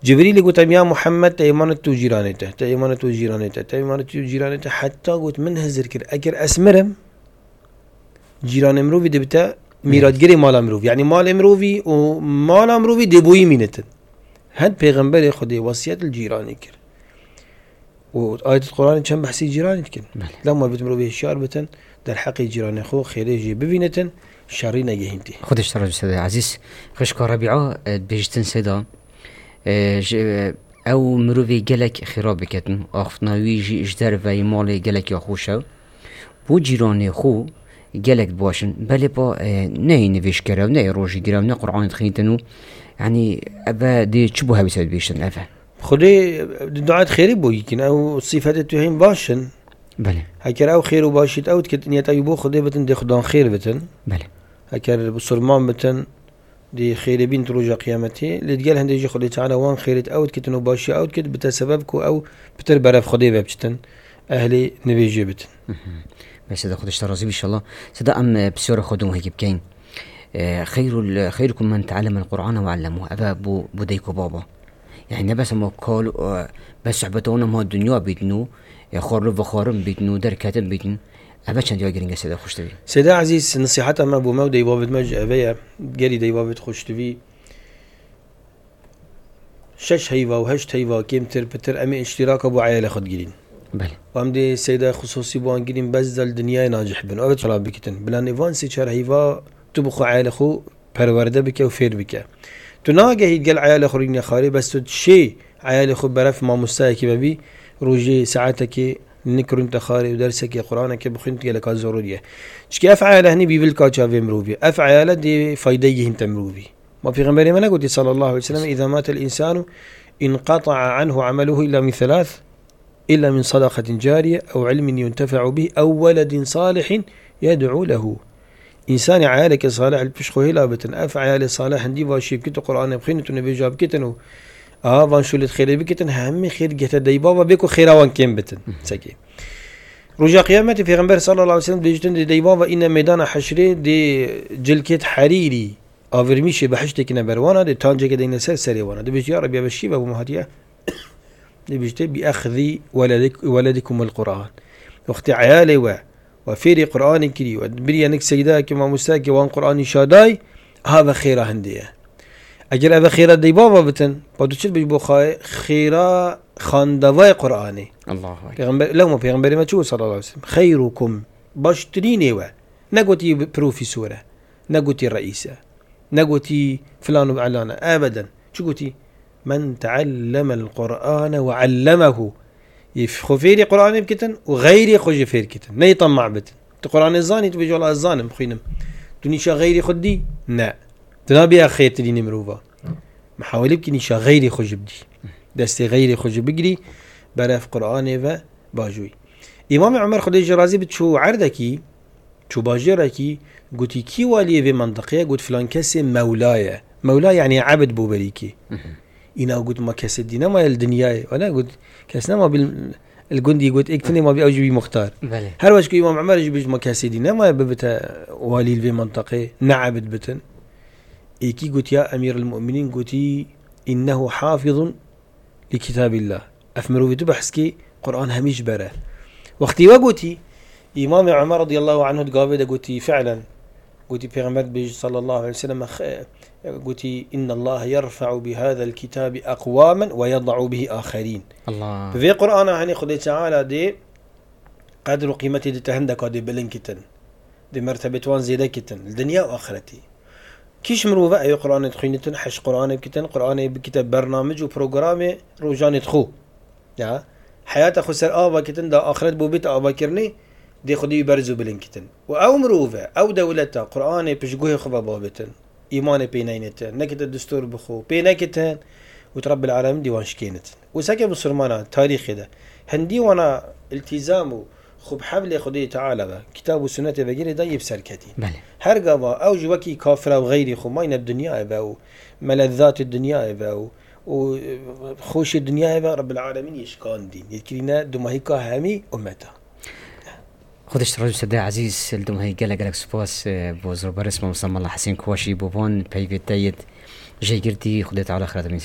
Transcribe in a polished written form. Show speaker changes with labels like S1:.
S1: جبريل قلت يا محمد تيمانت وجيرانته تيمانت وجيرانته تيمانت وجيرانته حتى قلت من هزر كر أكر أسمرم جيران امروفي دبتا ميراد جري مال امروفي يعني مال امروفي ومال امروفي دبوي مينتن هاد پیغمبر خدي وصية الجيران كر وآية القرآن كم بحسي جيران كن لما بتمروفي الشعر بتن در حق جيران خو خيري جي ببينتن شارين جهنتي
S2: خدش ترى أستاذ عزيز خشك ربيعة بيجتن سدا او مروفي جلك خراب كتن اخفنا ويجي اجدار في مال جلك يا خوشو بو جيران خو جلك باشن بله با نه نویش کرده و نه روشی گیره و نه قرآن تخیلتنو يعني أبا دي تشبهها بسبب بيشتن أفا
S1: خدي دعاء خيري بوي كن أو صفات توهين باشن
S2: بله
S1: هكر أو خير وباشيت أو تكت نيت أيبو خدي بتن دي خدان خير بتن
S2: بله
S1: هكر بصرمان بتن دي خير بين تروج قيامتي اللي تقال هندي يجي خدي تعالى وان خيرت أو تكت إنه باشي أو تكت بتسببكو أو بتربرف خدي ببشتن أهلي نبيجي بتن
S2: بس هذا خدش ترازي إن شاء الله سدا أم بسورة خدوم هيك بكين خيركم من تعلم القرآن وعلمه أبا بوديكو بابا يعني بس ما قالوا بس عبتونا ما الدنيا بيتنو خارب وخارم بيتنو در كاتب بيتن أبا چند يا جرينجا سيدا خوش تبي
S1: سيدا عزيز نصيحتها ما بو مو ديبابت مج أبيا جري ديبابت خوش تبي شش هيوا وهشت هيوا كيمتر بتر أمي اشتراك أبو عيال خد جرين
S2: بله
S1: وام دي سيدا خصوصي بوان جرين بس دل الدنيا ناجح بن أبد طلاب بكتن بلان إيفان سيشار هيوا تبخو عيال خو پرورده بك وفير بك تناجه يتقال عيال خورين يا خاري بس تشي عيال خو برف ما مستاهك ببي روجي ساعتك نكر انت خاري ودرسك قرآنك بخنت لك ضروريه شكي افعال هني بيبلكا تشافي مروبي افعال دي فايديه انت مروبي ما في غمبري ما قلت صلى الله عليه وسلم اذا مات الانسان انقطع عنه عمله الا من ثلاث الا من صدقه جاريه او علم ينتفع به او ولد صالح يدعو له إنسان عيالك صالح البشخو هلا بتن أفعال صالح عندي واشيب كتو قرآن بخينة نبي جاب كتنو وان شولت خير بكتن هم خير جت ديبابا بيكو خيراوان كيم بتن سكي رجع قيامتي في غنبر صلى الله عليه وسلم ديجتن دي ديبابا إن ميدان حشري دي جلكت حريري أفرميشي بحشتك نبروانا دي تانجك دي نسر سريوانا دي بيجي يا رب يا بشيب أبو مهدية دي بيجي بأخذ ولدكم القرآن وقت عيالي وفيري قرآن كري وبريانك سيدا كما مستاكي وان قرآن شاداي هذا خيرا هندية أجل هذا خيرا دي بابا بتن بادو تشد بجبو خيرا خاندواي قرآني
S2: الله
S1: لو ما بيغنبري ما تشوه صلى الله عليه وسلم خيركم باشتريني نقوتي بروفيسورة نقوتي الرئيسة نقوتي فلان وعلانة أبدا شو قوتي من تعلم القرآن وعلمه يخفيري قرآن بكتن وغيري خج فير كتن نيطمع بتن القرآن الزاني تبي جوال الزانم خينم تنيشا غيري خدي لا تنابي خير تديني مروفا محاولي بكي نيشا غيري خج بدي دستي غيري خج بجري برف قرآن و باجوي إمام عمر خدي جرازي بتشو عردكي شو باجركي قلتي كي والي في منطقة قلت فلان كسي مولاي مولاي يعني عبد بوبريكي إنا قلت ما كسدينا ما الدنيا ولا قلت كسنا ما بالجندي قلت اكتني ما بيأوجبي مختار هل وش كي إمام عمر يجيب ما كسدينا ما ببتا والي في منطقة نعبد بتن إيكي قلت يا أمير المؤمنين قلت إنه حافظ لكتاب الله أفمروا في تبحث قرآن هميش برا وقتي وقتي إمام عمر رضي الله عنه تقابل قلت فعلا قلت بيغمبر بيج صلى الله عليه وسلم قلت إن الله يرفع بهذا الكتاب أقواما ويضع به آخرين
S2: الله
S1: في قرآن هني خدي تعالى دي قدر قيمتي دي تهندك دي بلنكتن دي مرتبة وان زيادة كتن الدنيا وآخرتي كيش مروفة أي قرآن تخينتن حش قرآن بكتن قرآن بكتب برنامج وبروغرام روجان تخو يا حياة خسر آبا كتن دا آخرت بوبيت آبا كرني دي خدي برزو بلنكتن وأو مروفة أو دولتا قرآن بشجوه خبا بابتن إيمان بينينتن نكت الدستور بخو بينكتن وترب العالم ديوان شكينت وساكن بصرمانا تاريخ ده هندي وانا التزامه خب حبل خدي تعالى كتاب وسنة بغير ده يبسر كتي هر قضا أو جوكي كافرة وغيري خو ماين الدنيا باو ملذات الدنيا باو وخوش الدنيا با رب العالمين يشكان دين يذكرنا دمهيكا همي أمتا
S2: خودش رجل سدا عزيز الدم هي قالك سباس بوزر برسم مسمى الله حسين كواشي بوبون بيفيت تايد جاي قرتي خديت على خرات